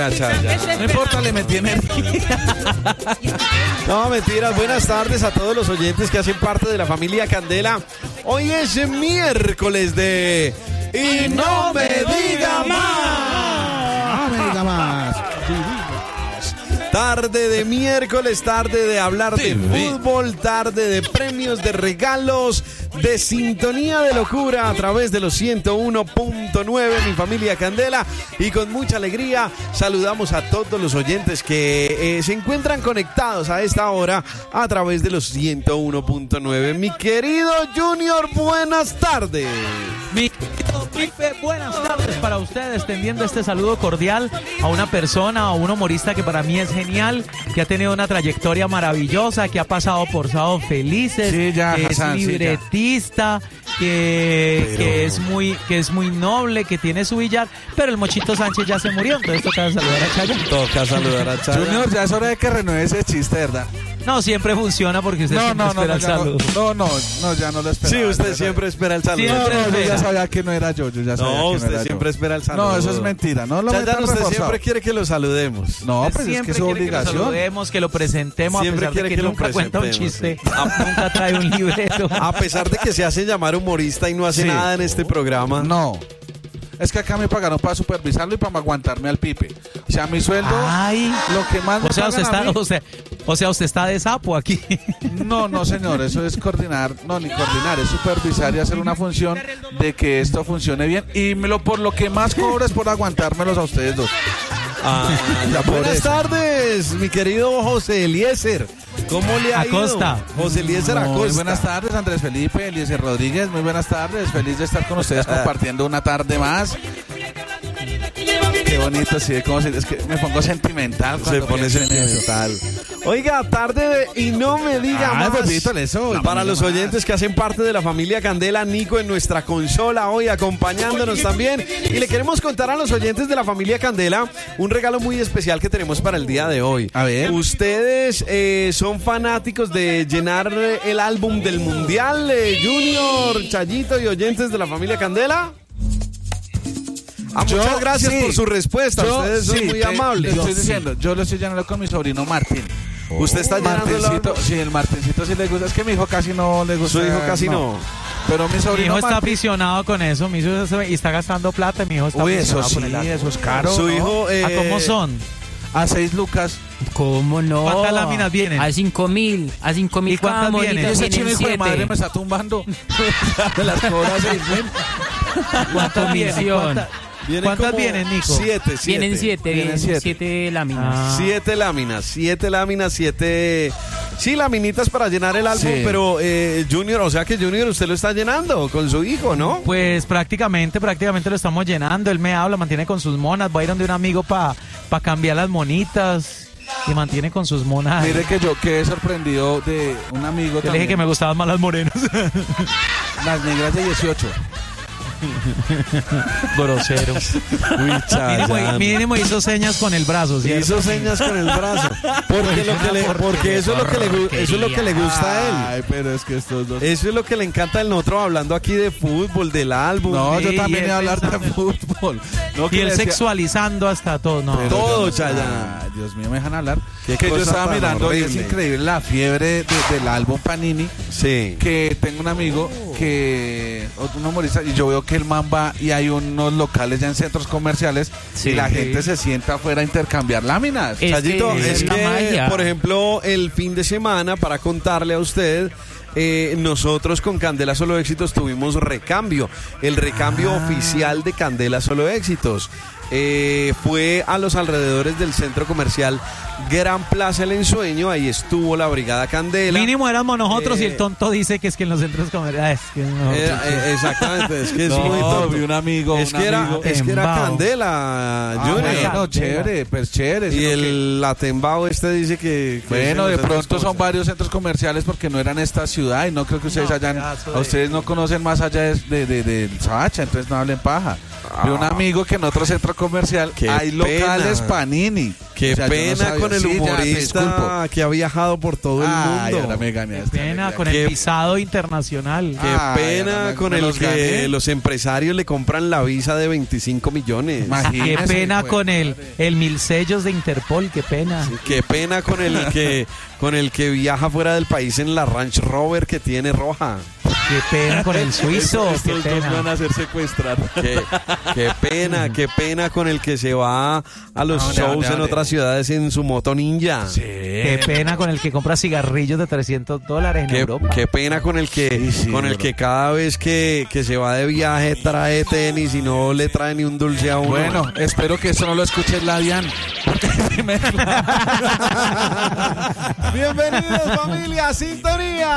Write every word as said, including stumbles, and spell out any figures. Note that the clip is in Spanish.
buena, Chaya. No importa, le metí energía. No, mentiras. Buenas tardes a todos los oyentes que hacen parte de la familia Candela. Hoy es miércoles de... ¡Y no me diga más! No me diga más. Tarde de miércoles, tarde de hablar de fútbol, tarde de premios, de regalos, de sintonía de locura a través de los ciento uno punto nueve, mi familia Candela. Y con mucha alegría saludamos a todos los oyentes que eh, se encuentran conectados a esta hora a través de los ciento uno punto nueve. Mi querido Junior, buenas tardes. Mi querido Pipe, buenas tardes para ustedes, tendiendo este saludo cordial a una persona, a un humorista que para mí es genial, que ha tenido una trayectoria maravillosa, que ha pasado por Sábados Felices, sí, ya, que Hassan, es libretista, sí, que, pero... que es muy que es muy noble, que tiene su billar, pero el Mochito Sánchez ya se murió, entonces toca saludar a Chaya. Toca saludar a Chaya. Junior, ya es hora de que renueve ese chiste, ¿verdad? No, siempre funciona porque usted no, siempre no, espera no, el saludo. No, no, no, ya no lo espera. Sí, usted siempre espera el saludo. Siempre no, no, espera. yo ya sabía que no era yo, yo ya sabía no, que usted no era siempre yo. espera el saludo. No, eso es mentira, no lo Chaya, metan usted reforzado. siempre quiere que lo saludemos. No, pues es que es su obligación. Que lo saludemos, que lo presentemos, Siempre a pesar quiere de que, que lo nunca cuenta un presentemos, chiste, sí. nunca trae un libreto. A pesar de que se hace llamar humorista y no hace Sí. nada en este programa. No. Es que acá me pagaron para supervisarlo y para aguantarme al Pipe. O sea, mi sueldo, Ay. lo que más me O sea, usted pagan está, a mí- o sea, o sea, usted está de sapo aquí. No, no, señor, eso es coordinar, no, ni coordinar, es supervisar y hacer una función de que esto funcione bien. Y me lo, por lo que más cobro es por aguantármelos a ustedes dos. Ah, Ya, por buenas eso. tardes, mi querido José Eliezer. ¿Cómo le ha Acosta. ido? José Eliezer No, Acosta. muy buenas tardes, Andrés Felipe, Eliezer Rodríguez, muy buenas tardes, feliz de estar con ustedes compartiendo una tarde más. Qué bonito, sí, como si, es que me pongo sentimental Se cuando pone pienso en eso. sentimental. Oiga, tarde de... Y no me diga Ah, más. Pepito, eso. No, para los oyentes que hacen parte de la familia Candela, Nico en nuestra consola hoy acompañándonos también. Y le queremos contar a los oyentes de la familia Candela un regalo muy especial que tenemos para el día de hoy. A ver. ¿Ustedes eh, son fanáticos de llenar el álbum del Mundial, eh, Junior, Chayito y oyentes de la familia Candela? Ah, Yo, muchas gracias sí. por su respuesta. Yo, Ustedes son sí, muy te- amables. te estoy Yo- diciendo, yo lo estoy llenando con mi sobrino Martín. Usted está llenando el Martincito, álbum. sí, el Martincito sí le gusta. Es que mi hijo casi no le gusta. Su hijo casi no. Pero mi Mi sobrino hijo está Martín- aficionado con eso, mi hijo se- y está gastando plata, mi hijo está Uy, eso aficionado sí, con el arte. eso es caro. Su ¿no? hijo... eh, ¿A cómo son? A seis lucas. ¿Cómo no? ¿Cuántas láminas vienen? A cinco mil, a cinco ¿Y mil cuántas cada monita vienen? Ese chino tienen hijo de madre me siete. está tumbando. Me las cobra a seis mil. ¿Cuántas vienen? comisión. ¿Cuántas, vienen cuántas como vienen, Nico? Siete, siete. Vienen siete, Vienen vienen siete. siete, láminas. Ah. Siete láminas, siete láminas, siete... Sí, laminitas para llenar el álbum, Sí. pero eh, Junior, o sea que Junior usted lo está llenando con su hijo, ¿no? Pues prácticamente, prácticamente lo estamos llenando. Él me habla, mantiene con sus monas. Va a ir donde un amigo para pa cambiar las monitas y mantiene con sus monas. Mire que yo quedé sorprendido de un amigo Yo le dije también. que me gustaban más las morenas. Las negras de dieciocho. Grosero. Uy, Mínimo, mínimo hizo señas con el brazo, ¿cierto? Hizo señas con el brazo. Porque, lo que le, porque eso, es lo que le, gu- eso es lo que le gusta a él. Ay, pero es que estos dos... Eso es lo que le encanta al otro, hablando aquí de fútbol, del álbum. No, yo Sí, también y iba a él hablar de pensando- fútbol. No, Y que él le decía- sexualizando hasta todo. No. Pero Todo, yo no sé- Chaya. Ay, Dios mío, me dejan hablar. Qué Que yo cosa estaba tan mirando y es horrible. increíble la fiebre de- del álbum Panini. Sí. Que tengo un amigo que, un humorista, y yo veo que el man va y hay unos locales ya en centros comerciales Sí. y la gente se sienta afuera a intercambiar láminas. Es Chayito, que es es la que, magia. por ejemplo, el fin de semana, para contarle a usted, eh, nosotros con Candela Solo Éxitos tuvimos recambio, el recambio Ah. oficial de Candela Solo Éxitos. Eh, fue a los alrededores del centro comercial Gran Plaza El Ensueño, ahí estuvo la Brigada Candela. Mínimo éramos nosotros Eh, y el tonto dice que es que en los centros comerciales. Es que no. Eh, eh, exactamente, es que es No, muy tonto. vi un amigo, Es un que era, amigo. es que era Tembao. Candela, Ah, Junior. bueno, chévere, pues chévere. Y sino que- el Atembao este dice que... que Bueno, es de en los pronto centros son varios centros comerciales porque no eran esta ciudad y no creo que ustedes No, hayan, pedazo a de- ustedes no conocen más allá de, de, de- del Sabacha, entonces no hablen paja. Vi un amigo que en otro centro comercial Qué hay pena. locales Panini. Qué O sea, yo no pena sabía. con el Sí, ya, te humorista disculpo. que ha viajado por todo el Ay, mundo. ahora me ganaste, Qué pena me con Qué- el visado internacional. Qué Ay, pena ahora me- con me el los que gané. los empresarios le compran la visa de veinticinco millones. Imagínese, Qué pena güey. con el, el mil sellos de Interpol, qué pena. Qué pena con el que con el que viaja fuera del país en la Range Rover que tiene roja. Qué pena con el suizo, qué Estos dos van pena. a hacer secuestrar. Qué, qué pena, qué pena con el que se va a los Hombre, shows hombre, en hombre. otras ciudades en su moto ninja. Qué pena con el que compra cigarrillos de trescientos dólares en Qué, Europa. qué pena con el que Sí, sí, con el bro. que cada vez que, que se va de viaje trae tenis y no le trae ni un dulce a uno. Bueno, espero que eso no lo escuche la Dian. Bienvenidos familia, sintonía.